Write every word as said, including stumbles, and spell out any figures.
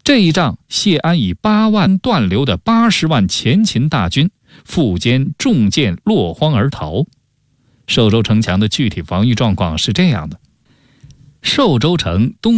这一仗，谢安以八万断流的八十万前秦大军，腹坚重箭落荒而逃。寿州城墙的具体防御状况是这样的：寿州城东